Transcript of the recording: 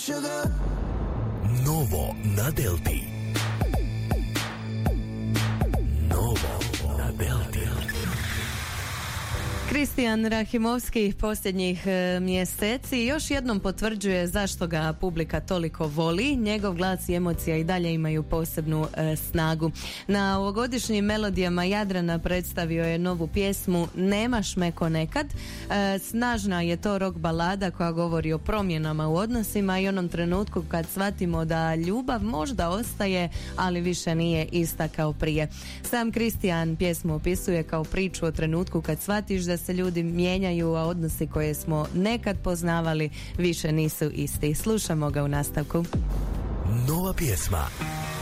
sugar. Novo na Delti. Novo na Delti. Kristijan Rahimovski posljednjih mjeseci još jednom potvrđuje zašto ga publika toliko voli. Njegov glas i emocija i dalje imaju posebnu snagu. Na ovogodišnjim melodijama Jadrana predstavio je novu pjesmu Nemaš me ko nekad. Snažna je to rock balada koja govori o promjenama u odnosima i onom trenutku kad shvatimo da ljubav možda ostaje, ali više nije ista kao prije. Sam Kristijan pjesmu opisuje kao priču o trenutku kad shvatiš da se ljudi mijenjaju, a odnosi koje smo nekad poznavali više nisu isti. Slušamo ga u nastavku. Nova pjesma.